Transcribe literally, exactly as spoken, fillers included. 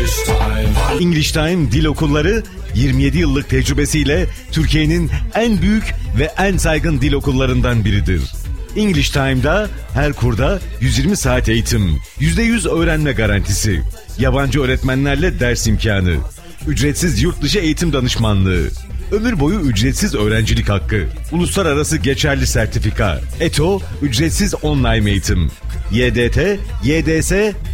English Time Dil Okulları yirmi yedi yıllık tecrübesiyle Türkiye'nin en büyük ve en saygın dil okullarından biridir. English Time'da her kurda yüz yirmi saat eğitim, yüzde yüz öğrenme garantisi, yabancı öğretmenlerle ders imkanı, ücretsiz yurt dışı eğitim danışmanlığı, ömür boyu ücretsiz öğrencilik hakkı, uluslararası geçerli sertifika, E T O, ücretsiz online eğitim, Y D T, Y D S,